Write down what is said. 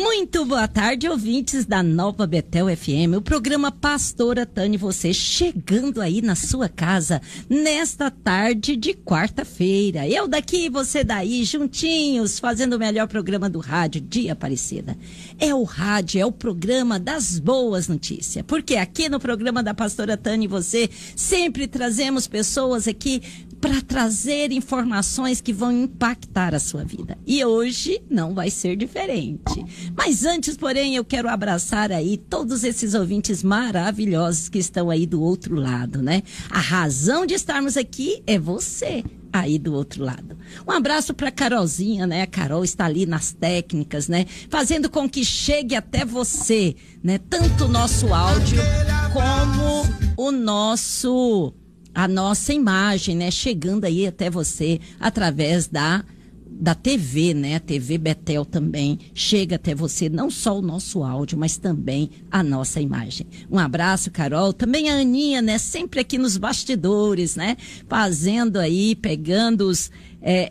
Muito boa tarde, ouvintes da Nova Betel FM, o programa Pastora Tânia e você chegando aí na sua casa nesta tarde de quarta-feira. Eu daqui, você daí, juntinhos, fazendo o melhor programa do rádio de Aparecida. É o rádio, é o programa das boas notícias, porque aqui no programa da Pastora Tânia e você sempre trazemos pessoas aqui para trazer informações que vão impactar a sua vida. E hoje não vai ser diferente. Mas antes, porém, eu quero abraçar aí todos esses ouvintes maravilhosos que estão aí do outro lado, né? A razão de estarmos aqui é você aí do outro lado. Um abraço para Carolzinha, né? A Carol está ali nas técnicas, né? Fazendo com que chegue até você, né? Tanto o nosso áudio como a nossa imagem, né? Chegando aí até você através da TV, né? A TV Betel também chega até você, não só o nosso áudio, mas também a nossa imagem. Um abraço, Carol. Também a Aninha, né? Sempre aqui nos bastidores, né? Fazendo aí, pegando